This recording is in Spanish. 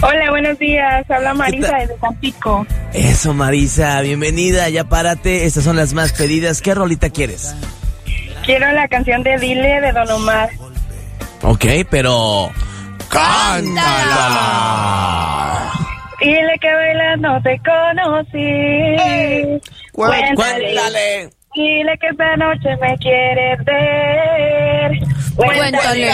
Hola, buenos días. Habla Marisa desde Tampico. Eso, Marisa, bienvenida. Ya párate. Estas son las más pedidas. ¿Qué rolita quieres? Quiero la canción de Dile de Don Omar. Ok, pero... ¡cántala! Dile que bailando te conocí. Cuéntale. Dile que esta noche me quieres ver. Cuéntale.